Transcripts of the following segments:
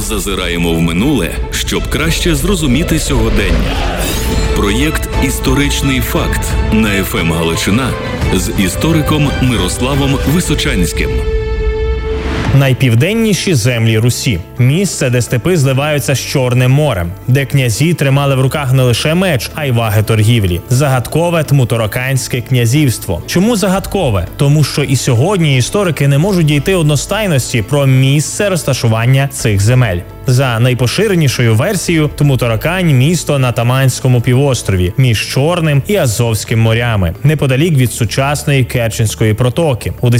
Зазираємо в минуле, щоб краще зрозуміти сьогодення. Проєкт «Історичний факт» на ФМ Галичина з істориком Мирославом Височанським. Найпівденніші землі Русі – місце, де степи зливаються з Чорним морем, де князі тримали в руках не лише меч, а й ваги торгівлі. Загадкове Тмутараканське князівство. Чому загадкове? Тому що і сьогодні історики не можуть дійти одностайності про місце розташування цих земель. За найпоширенішою версією, Тмутаракань – місто на Таманському півострові, між Чорним і Азовським морями, неподалік від сучасної Керченської протоки. У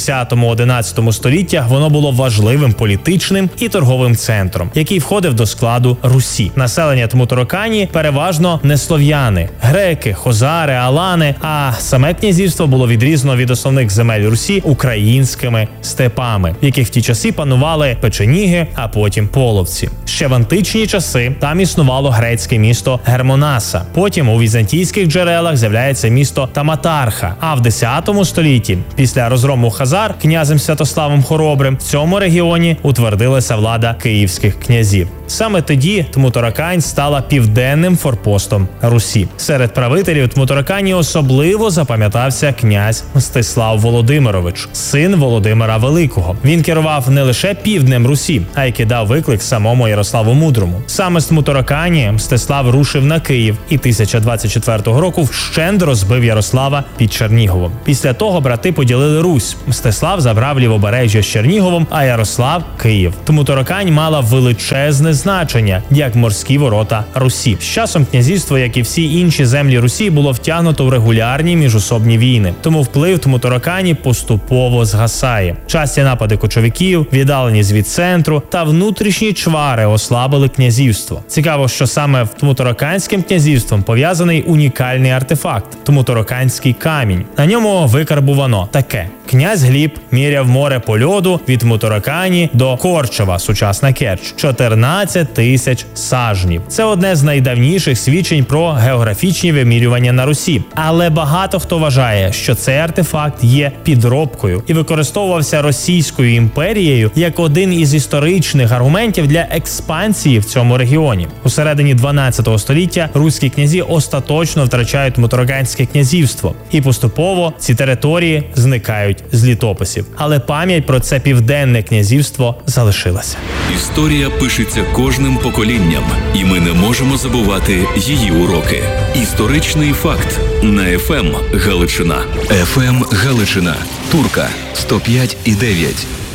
10-11 століттях воно було важливим політичним і торговим центром, який входив до складу Русі. Населення Тмутаракані переважно не слов'яни – греки, хозари, алани, а саме князівство було відрізано від основних земель Русі українськими степами, в яких в ті часи панували печеніги, а потім половці. Ще в античні часи там існувало грецьке місто Гермонаса. Потім у візантійських джерелах з'являється місто Таматарха. А в 10 столітті, після розгрому хазар князем Святославом Хоробрим, в цьому регіоні утвердилася влада київських князів. Саме тоді Тмутаракань стала південним форпостом Русі. Серед правителів Тмутаракані особливо запам'ятався князь Мстислав Володимирович, син Володимира Великого. Він керував не лише півднем Русі, а й кидав виклик самому Ярославу Мудрому. Саме з Тмутаракані Мстислав рушив на Київ і 1024 року вщент розбив Ярослава під Черніговом. Після того брати поділили Русь. Мстислав забрав Лівобережжя з Черніговом, а Ярослав – Київ. Тмутаракань мала величезне значення, як морські ворота Русі. З часом князівство, як і всі інші землі Русі, було втягнуто в регулярні міжособні війни. Тому вплив Тмутаракані поступово згасає. Часті напади кочовиків, віддаленість від центру та внутрішні чвари ослабили князівство. Цікаво, що саме в Тмутараканським князівством пов'язаний унікальний артефакт – Тмутараканський камінь. На ньому викарбувано таке. Князь Гліб міряв море по льоду від Тмутаракані до Корчова, сучасна Керч, 14 тисяч сажнів. Це одне з найдавніших свідчень про географічні вимірювання на Русі. Але багато хто вважає, що цей артефакт є підробкою і використовувався Російською імперією як один із історичних аргументів для експансії в цьому регіоні. У середині 12 століття руські князі остаточно втрачають Тмутараканське князівство, і поступово ці території зникають з літописів. Але пам'ять про це південне князівство залишилася. Історія пишеться кожним поколінням, і ми не можемо забувати її уроки. Історичний факт на ФМ Галичина. ФМ Галичина. Турка 105,9.